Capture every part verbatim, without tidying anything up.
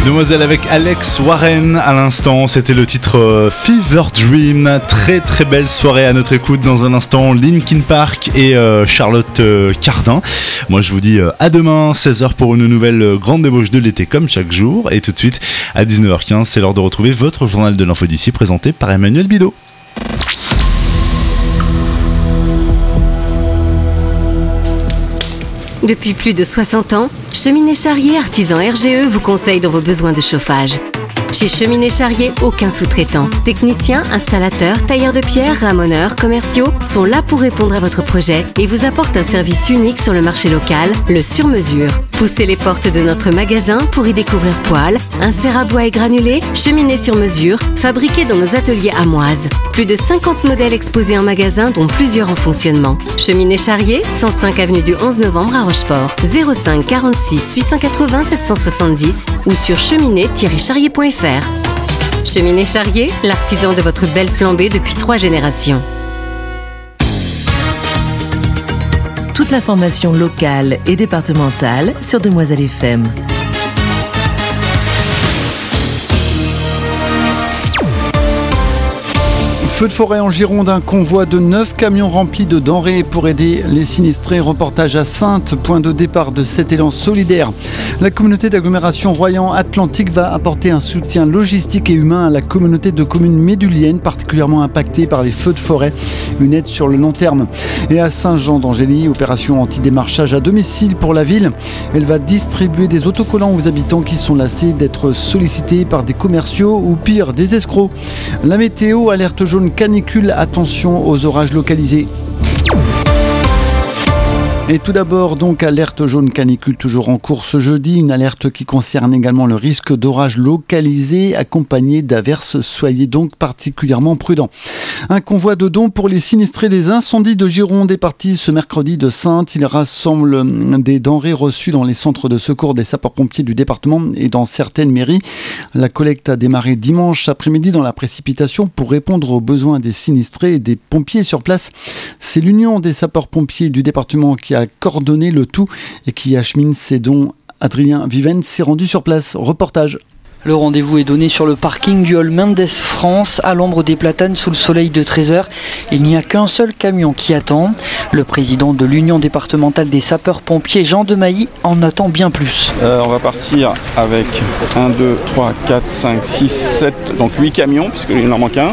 Demoiselle avec Alex Warren à l'instant, c'était le titre euh, Fever Dream. Très très belle soirée à notre écoute. Dans un instant, Linkin Park et euh, Charlotte euh, Cardin. Moi je vous dis euh, à demain seize heures pour une nouvelle euh, grande débauche de l'été comme chaque jour. Et tout de suite à dix-neuf heures quinze, c'est l'heure de retrouver votre journal de l'info d'ici présenté par Emmanuel Bidot. Depuis plus de soixante ans, Cheminée Charrier Artisan R G E vous conseille dans vos besoins de chauffage. Chez Cheminée Charrier, aucun sous-traitant. Techniciens, installateurs, tailleurs de pierre, ramoneurs, commerciaux sont là pour répondre à votre projet et vous apportent un service unique sur le marché local, le sur-mesure. Poussez les portes de notre magasin pour y découvrir poêles, inserts à bois et granulés, cheminées sur mesure, fabriquées dans nos ateliers amoises. Plus de cinquante modèles exposés en magasin, dont plusieurs en fonctionnement. Cheminée Charrier, cent cinq avenue du onze novembre à Rochefort. zéro cinq quarante-six huit cent quatre-vingts sept cent soixante-dix ou sur cheminée tiret charrier point f r. Cheminée Charrier, l'artisan de votre belle flambée depuis trois générations. Toute l'information locale et départementale sur Demoiselle F M. Feu de forêt en Gironde, un convoi de neuf camions remplis de denrées pour aider les sinistrés. Reportage à Saintes, point de départ de cet élan solidaire. La communauté d'agglomération Royan-Atlantique va apporter un soutien logistique et humain à la communauté de communes méduliennes particulièrement impactée par les feux de forêt. Une aide sur le long terme. Et à Saint-Jean-d'Angély, opération anti-démarchage à domicile pour la ville. Elle va distribuer des autocollants aux habitants qui sont lassés d'être sollicités par des commerciaux ou pire, des escrocs. La météo, alerte jaune canicule, attention aux orages localisés. Et tout d'abord, donc, alerte jaune canicule toujours en cours ce jeudi. Une alerte qui concerne également le risque d'orage localisé accompagné d'averses. Soyez donc particulièrement prudents. Un convoi de dons pour les sinistrés des incendies de Gironde est parti ce mercredi de Saintes. Il rassemble des denrées reçues dans les centres de secours des sapeurs-pompiers du département et dans certaines mairies. La collecte a démarré dimanche après-midi dans la précipitation pour répondre aux besoins des sinistrés et des pompiers sur place. C'est l'Union des sapeurs-pompiers du département qui a a coordonné le tout et qui achemine ses dons. Adrien Viven s'est rendu sur place. Reportage. Le rendez-vous est donné sur le parking du hall Mendes France, à l'ombre des platanes, sous le soleil de treize heures. Il n'y a qu'un seul camion qui attend. Le président de l'Union départementale des sapeurs-pompiers, Jean Demailly, en attend bien plus. Euh, on va partir avec un, deux, trois, quatre, cinq, six, sept, donc huit camions, puisqu'il en manque un,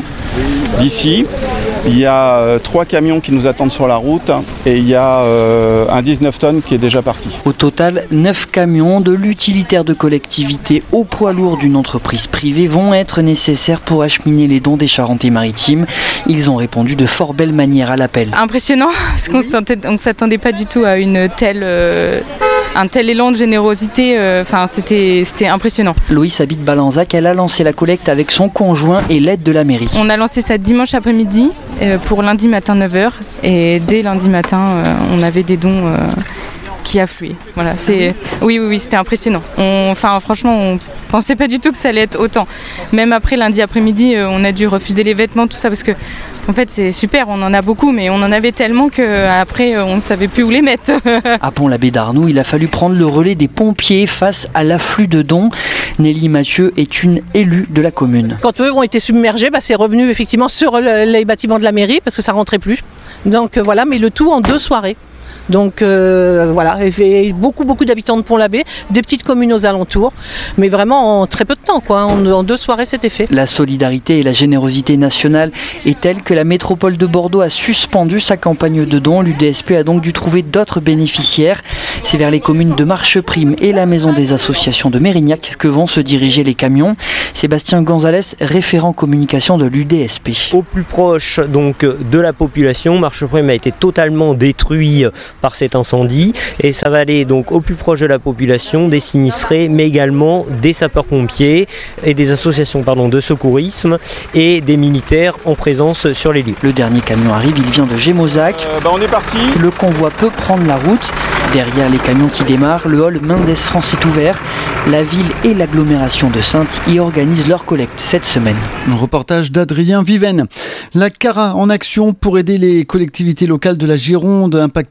d'ici. Il y a euh, trois camions qui nous attendent sur la route et il y a euh, un dix-neuf tonnes qui est déjà parti. Au total, neuf camions de l'utilitaire de collectivité au poids lourd d'une entreprise privée vont être nécessaires pour acheminer les dons des Charentes-Maritimes. Ils ont répondu de fort belle manière à l'appel. Impressionnant, parce qu'on ne s'attendait pas du tout à une telle... Euh... un tel élan de générosité, enfin euh, c'était, c'était impressionnant. Loïs habite Balanzac, elle a lancé la collecte avec son conjoint et l'aide de la mairie. On a lancé ça dimanche après-midi euh, pour lundi matin neuf heures et dès lundi matin euh, on avait des dons euh, qui affluaient. Voilà, c'est... Oui, oui, oui, c'était impressionnant. On... Enfin franchement on pensait pas du tout que ça allait être autant. Même après lundi après-midi euh, on a dû refuser les vêtements, tout ça parce que en fait, c'est super, on en a beaucoup, mais on en avait tellement qu'après, on ne savait plus où les mettre. À Pont-l'Abbé d'Arnoux, il a fallu prendre le relais des pompiers face à l'afflux de dons. Nelly Mathieu est une élue de la commune. Quand eux ont été submergés, bah, c'est revenu effectivement sur le, les bâtiments de la mairie parce que ça ne rentrait plus. Donc euh, voilà, mais le tout en deux soirées. Donc euh, voilà, et beaucoup beaucoup d'habitants de Pont-l'Abbé, des petites communes aux alentours, mais vraiment en très peu de temps, quoi. En, en deux soirées c'était fait. La solidarité et la générosité nationale est telle que la métropole de Bordeaux a suspendu sa campagne de dons. L'U D S P a donc dû trouver d'autres bénéficiaires. C'est vers les communes de Marcheprime et la maison des associations de Mérignac que vont se diriger les camions. Sébastien Gonzalez, référent communication de l'U D S P. Au plus proche donc de la population, Marcheprime a été totalement détruit par cet incendie et ça va aller donc au plus proche de la population, des sinistrés, mais également des sapeurs-pompiers et des associations pardon, de secourisme et des militaires en présence sur les lieux. Le dernier camion arrive, il vient de Gémozac. Euh, bah on est parti. Le convoi peut prendre la route. Derrière les camions qui démarrent, le hall Mendes France est ouvert. La ville et l'agglomération de Saintes y organisent leur collecte cette semaine. Un reportage d'Adrien Viven. La CARA en action pour aider les collectivités locales de la Gironde impactées par les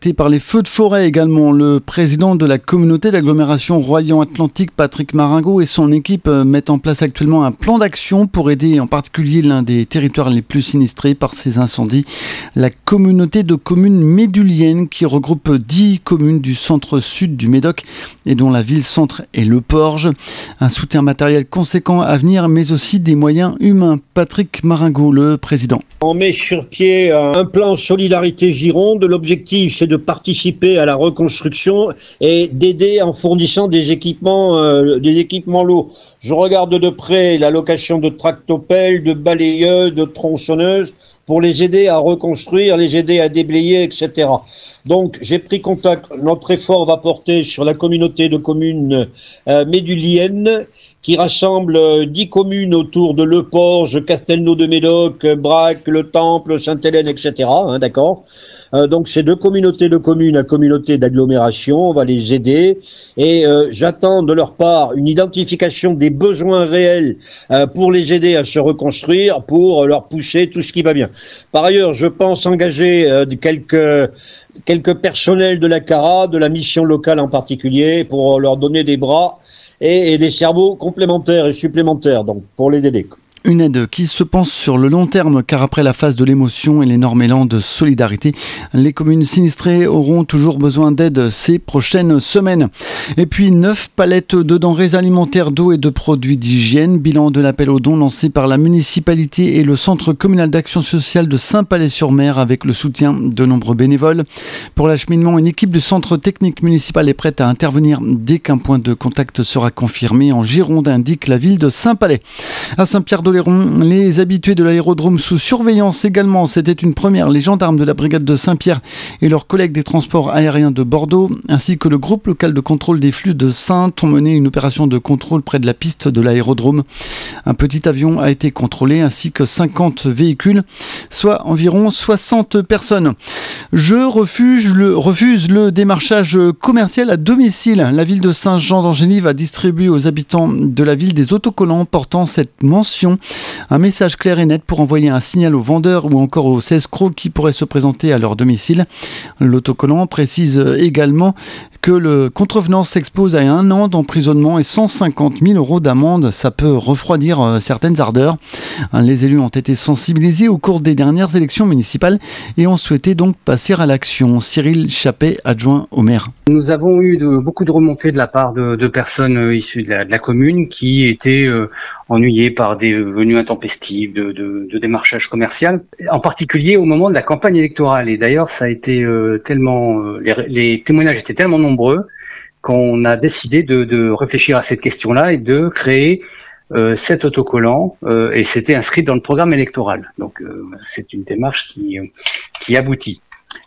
feux de forêt également. Le président de la communauté d'agglomération Royan-Atlantique, Patrick Maringot, et son équipe mettent en place actuellement un plan d'action pour aider en particulier l'un des territoires les plus sinistrés par ces incendies, la communauté de communes méduliennes qui regroupe dix communes du centre-sud du Médoc et dont la ville-centre est Le Porge. Un soutien matériel conséquent à venir, mais aussi des moyens humains. Patrick Maringot, le président. On met sur pied un plan Solidarité Gironde. L'objectif, c'est de participer à la reconstruction et d'aider en fournissant des équipements, euh, des équipements lourds. Je regarde de près la location de tractopelles, de balayeuses, de tronçonneuses pour les aider à reconstruire, les aider à déblayer, et cetera. Donc, j'ai pris contact. Notre effort va porter sur la communauté de communes euh, méduliennes qui rassemble euh, dix communes autour de Le Porge, Castelnau-de-Médoc, Brac, Le Temple, Sainte-Hélène, et cetera. Hein, d'accord. Euh, donc, ces deux communautés de communes à communauté d'agglomération, on va les aider et euh, j'attends de leur part une identification des besoins réels euh, pour les aider à se reconstruire, pour leur pousser tout ce qui va bien. Par ailleurs, je pense engager euh, quelques quelques personnels de la CARA, de la mission locale en particulier, pour leur donner des bras et, et des cerveaux complémentaires et supplémentaires, donc pour les aider. Une aide qui se pense sur le long terme, car après la phase de l'émotion et l'énorme élan de solidarité, les communes sinistrées auront toujours besoin d'aide ces prochaines semaines. Et puis neuf palettes de denrées alimentaires, d'eau et de produits d'hygiène. Bilan de l'appel aux dons lancé par la municipalité et le centre communal d'action sociale de Saint-Palais-sur-Mer avec le soutien de nombreux bénévoles. Pour l'acheminement, une équipe du centre technique municipal est prête à intervenir dès qu'un point de contact sera confirmé en Gironde, indique la ville de Saint-Palais. À Saint-Pierre-de les habitués de l'aérodrome sous surveillance également. C'était une première. Les gendarmes de la brigade de Saint-Pierre et leurs collègues des transports aériens de Bordeaux, ainsi que le groupe local de contrôle des flux de Saintes, ont mené une opération de contrôle près de la piste de l'aérodrome. Un petit avion a été contrôlé, ainsi que cinquante véhicules, soit environ soixante personnes. Je refuse le, refuse le démarchage commercial à domicile. La ville de Saint-Jean-d'Angély va distribuer aux habitants de la ville des autocollants portant cette mention. Un message clair et net pour envoyer un signal aux vendeurs ou encore aux escrocs qui pourraient se présenter à leur domicile. L'autocollant précise également que le contrevenant s'expose à un an d'emprisonnement et cent cinquante mille euros d'amende. Ça peut refroidir certaines ardeurs. Les élus ont été sensibilisés au cours des dernières élections municipales et ont souhaité donc passer à l'action. Cyril Chappet, adjoint au maire. Nous avons eu de, beaucoup de remontées de la part de, de personnes euh, issues de la, de la commune qui étaient euh, ennuyées par des venues intempestives de, de, de démarchage commercial, en particulier au moment de la campagne électorale. Et d'ailleurs, ça a été euh, tellement, euh, les, les témoignages étaient tellement nombreux qu'on a décidé de, de réfléchir à cette question-là et de créer euh, cet autocollant. Euh, et c'était inscrit dans le programme électoral. Donc, euh, c'est une démarche qui, qui aboutit.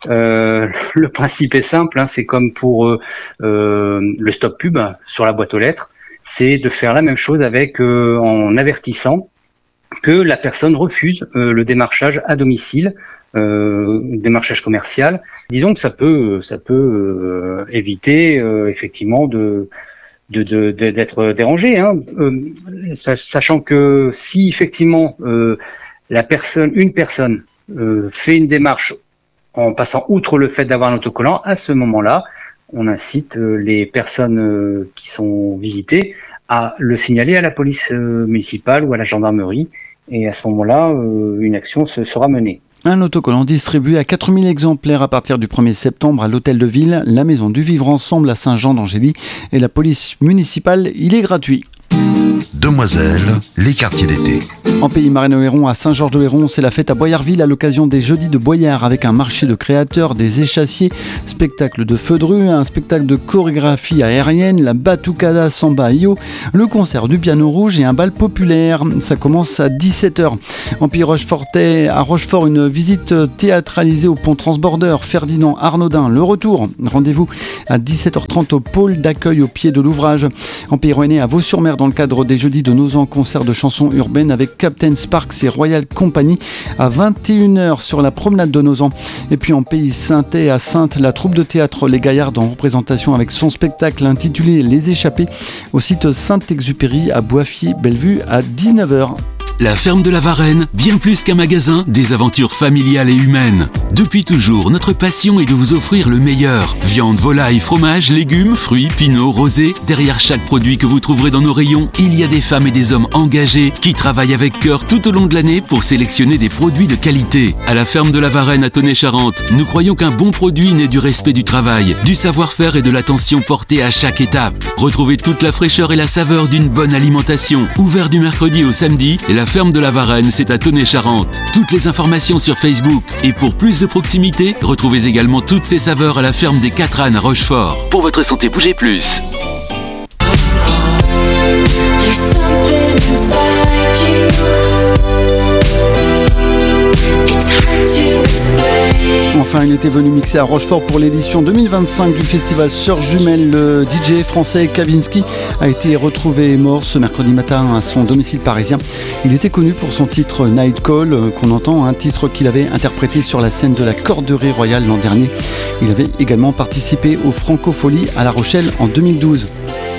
Euh, le principe est simple, hein, c'est comme pour euh, euh, le stop pub sur la boîte aux lettres, c'est de faire la même chose avec euh, en avertissant que la personne refuse euh, le démarchage à domicile, euh, démarchage commercial. Disons que ça peut, ça peut euh, éviter euh, effectivement de, de, de, de d'être dérangé, hein, euh, sachant que si effectivement euh, la personne, une personne euh, fait une démarche en passant outre le fait d'avoir un autocollant, à ce moment-là, on incite les personnes qui sont visitées à le signaler à la police municipale ou à la gendarmerie. Et à ce moment-là, une action se sera menée. Un autocollant distribué à quatre mille exemplaires à partir du premier septembre à l'hôtel de ville, la maison du Vivre Ensemble à Saint-Jean-d'Angély et la police municipale. Il est gratuit. Demoiselles, les quartiers d'été. En Pays Marais-Héron, à Saint-Georges-de-Héron, c'est la fête à Boyarville à l'occasion des Jeudis de Boyard avec un marché de créateurs, des échassiers, spectacle de feux de rue, un spectacle de chorégraphie aérienne, la batucada samba io, le concert du piano rouge et un bal populaire. Ça commence à dix-sept heures. En Pays Rochefortais, à Rochefort, une visite théâtralisée au pont Transborder, Ferdinand Arnaudin, le retour. Rendez-vous à dix-sept heures trente au pôle d'accueil au pied de l'ouvrage. En Pays Rouennais, à Vaux-sur-Mer, dans le cadre des Jeudis de Nozan, concert de chansons urbaines avec Captain Sparks et Royal Company à vingt et une heures sur la promenade de Nozan. Et puis en Pays Saintais, à Saintes, la troupe de théâtre Les Gaillards en représentation avec son spectacle intitulé Les Échappés au site Saint-Exupéry à Boiffier-Bellevue à dix-neuf heures. La ferme de la Varenne, bien plus qu'un magasin, des aventures familiales et humaines. Depuis toujours, notre passion est de vous offrir le meilleur. Viande, volaille, fromage, légumes, fruits, pinot, rosé. Derrière chaque produit que vous trouverez dans nos rayons, il y a des femmes et des hommes engagés qui travaillent avec cœur tout au long de l'année pour sélectionner des produits de qualité. À la ferme de la Varenne à Tonnet-Charente, nous croyons qu'un bon produit naît du respect du travail, du savoir-faire et de l'attention portée à chaque étape. Retrouvez toute la fraîcheur et la saveur d'une bonne alimentation. Ouvert du mercredi au samedi, et la ferme de la Varenne, c'est à Tonnet-Charente. Toutes les informations sur Facebook. Et pour plus de proximité, retrouvez également toutes ces saveurs à la ferme des Quatre Ânes à Rochefort. Pour votre santé, bougez plus. Enfin, il était venu mixer à Rochefort pour l'édition deux mille vingt-cinq du festival Sœurs Jumelles. Le D J français Kavinsky a été retrouvé mort ce mercredi matin à son domicile parisien. Il était connu pour son titre Night Call, qu'on entend, un titre qu'il avait interprété sur la scène de la Corderie Royale l'an dernier. Il avait également participé aux Francopholies à La Rochelle en deux mille douze.